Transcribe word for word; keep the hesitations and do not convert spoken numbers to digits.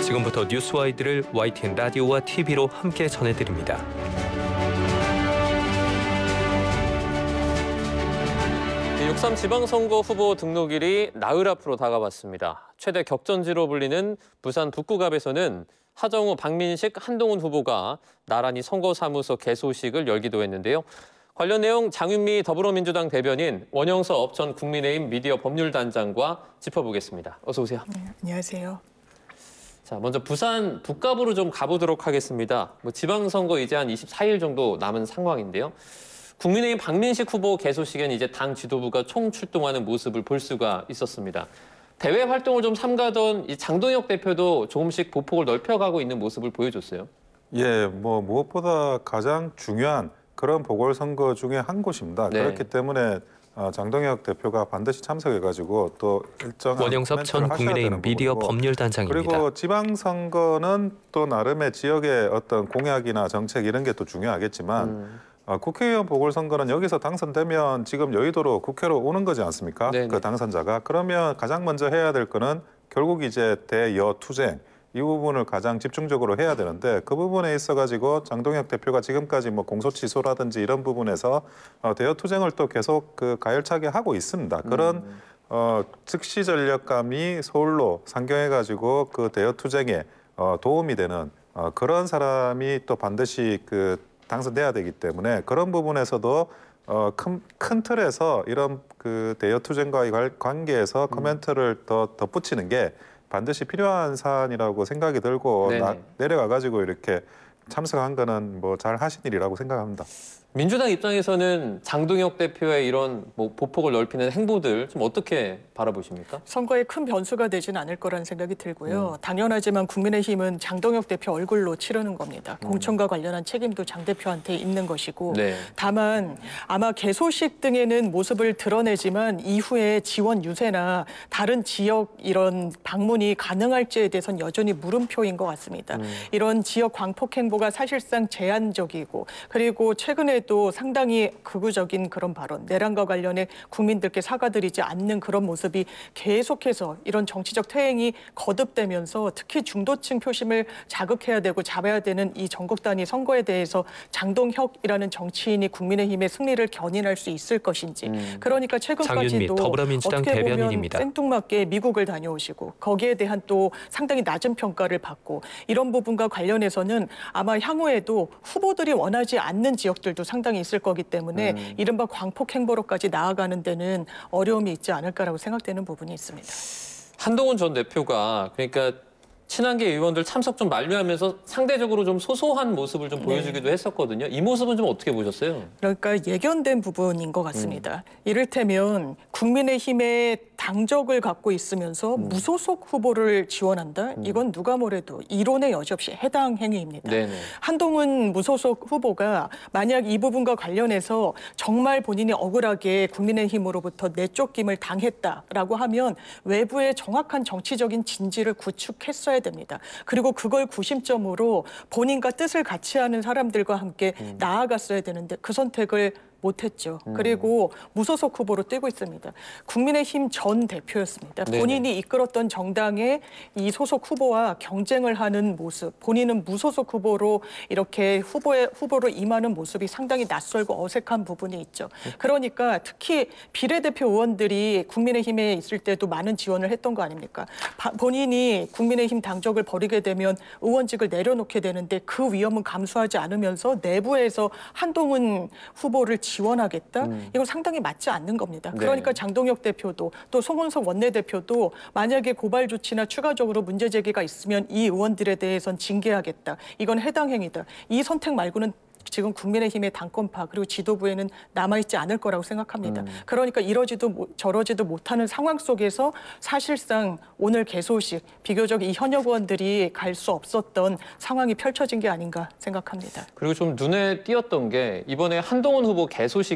지금부터 뉴스와이드를 와이티엔 라디오와 티비로 함께 전해드립니다. 육삼 지방선거 후보 등록일이 나흘 앞으로 다가왔습니다. 최대 격전지로 불리는 부산 북구갑에서는 하정우, 박민식, 한동훈 후보가 나란히 선거사무소 개소식을 열기도 했는데요. 관련 내용 장윤미 더불어민주당 대변인, 원영섭 전 국민의힘 미디어 법률단장과 짚어보겠습니다. 어서 오세요. 네, 안녕하세요. 자, 먼저 부산 북갑으로 좀 가보도록 하겠습니다. 뭐 지방선거 이제 한 이십사 일 정도 남은 상황인데요. 국민의힘 박민식 후보 개소식엔 이제 당 지도부가 총출동하는 모습을 볼 수가 있었습니다. 대외 활동을 좀 삼가던 이 장동혁 대표도 조금씩 보폭을 넓혀가고 있는 모습을 보여줬어요. 예, 뭐 무엇보다 가장 중요한 그런 보궐선거 중에 한 곳입니다. 네. 그렇기 때문에 장동혁 대표가 반드시 참석해가지고 또 일정한 원영섭 전 국민의힘 미디어 법률단장입니다. 그리고 지방선거는 또 나름의 지역의 어떤 공약이나 정책 이런 게 또 중요하겠지만 음. 어, 국회의원 보궐선거는 여기서 당선되면 지금 여의도로 국회로 오는 거지 않습니까? 네네. 그 당선자가. 그러면 가장 먼저 해야 될 거는 결국 이제 대여투쟁 이 부분을 가장 집중적으로 해야 되는데 그 부분에 있어가지고 장동혁 대표가 지금까지 뭐 공소취소라든지 이런 부분에서 어, 대여투쟁을 또 계속 그 가열차게 하고 있습니다. 그런 음. 어, 즉시 전력감이 서울로 상경해가지고 그 대여투쟁에 어, 도움이 되는 어, 그런 사람이 또 반드시 그 당선돼야 되기 때문에 그런 부분에서도 어, 큰, 큰 틀에서 이런 그 대여투쟁과의 관계에서 코멘트를 음. 더 덧붙이는 게 반드시 필요한 사안이라고 생각이 들고 나, 내려가가지고 이렇게 참석한 거는 뭐 잘 하신 일이라고 생각합니다. 민주당 입장에서는 장동혁 대표의 이런 뭐 보폭을 넓히는 행보들 좀 어떻게 바라보십니까? 선거에 큰 변수가 되지는 않을 거라는 생각이 들고요. 음. 당연하지만 국민의힘은 장동혁 대표 얼굴로 치르는 겁니다. 음. 공천과 관련한 책임도 장 대표한테 있는 것이고 네. 다만 아마 개소식 등에는 모습을 드러내지만 이후에 지원 유세나 다른 지역 이런 방문이 가능할지에 대해서는 여전히 물음표인 것 같습니다. 음. 이런 지역 광폭 행보가 사실상 제한적이고 그리고 최근에 또 상당히 극우적인 그런 발언, 내란과 관련해 국민들께 사과드리지 않는 그런 모습이 계속해서 이런 정치적 퇴행이 거듭되면서 특히 중도층 표심을 자극해야 되고 잡아야 되는 이 전국단위 선거에 대해서 장동혁이라는 정치인이 국민의힘의 승리를 견인할 수 있을 것인지. 음. 그러니까 최근까지도 더불어민주당 어떻게 대변인입니다. 보면 생뚱맞게 미국을 다녀오시고 거기에 대한 또 상당히 낮은 평가를 받고 이런 부분과 관련해서는 아마 향후에도 후보들이 원하지 않는 지역들도 상당히 있을 거기 때문에 음. 이른바 광폭 행보로까지 나아가는 데는 어려움이 있지 않을까라고 생각되는 부분이 있습니다. 한동훈 전 대표가 그러니까 친한계 의원들 참석 좀 만류하면서 상대적으로 좀 소소한 모습을 좀 보여주기도 네. 했었거든요. 이 모습은 좀 어떻게 보셨어요? 그러니까 예견된 부분인 것 같습니다. 음. 이를테면 국민의힘의 당적을 갖고 있으면서 음. 무소속 후보를 지원한다? 음. 이건 누가 뭐래도 이론의 여지 없이 해당 행위입니다. 네네. 한동훈 무소속 후보가 만약 이 부분과 관련해서 정말 본인이 억울하게 국민의힘으로부터 내쫓김을 당했다라고 하면 외부의 정확한 정치적인 진지를 구축했어야 됩니다. 그리고 그걸 구심점으로 본인과 뜻을 같이 하는 사람들과 함께 음. 나아갔어야 되는데 그 선택을 못했죠. 음. 그리고 무소속 후보로 뛰고 있습니다. 국민의힘 전 대표였습니다. 네네. 본인이 이끌었던 정당의 이 소속 후보와 경쟁을 하는 모습, 본인은 무소속 후보로 이렇게 후보에, 후보로 임하는 모습이 상당히 낯설고 어색한 부분이 있죠. 그러니까 특히 비례대표 의원들이 국민의힘에 있을 때도 많은 지원을 했던 거 아닙니까? 바, 본인이 국민의힘 당적을 버리게 되면 의원직을 내려놓게 되는데 그 위험은 감수하지 않으면서 내부에서 한동훈 후보를 지원하겠다? 음. 이건 상당히 맞지 않는 겁니다. 네. 그러니까 장동혁 대표도 또 송원석 원내대표도 만약에 고발 조치나 추가적으로 문제 제기가 있으면 이 의원들에 대해선 징계하겠다. 이건 해당 행위다. 이 선택 말고는 지금 국민의힘의 당권파 그리고 지도부에는 남아있지 않을 거라고 생각합니다. 음. 그러니까 이러지도 저러지도 못하는 상황 속에서 사실상 오늘 개소식 비교적 이 현역 의원들이 갈 수 없었던 상황이 펼쳐진 게 아닌가 생각합니다. 그리고 좀 눈에 띄었던 게 이번에 한동훈 후보 개소식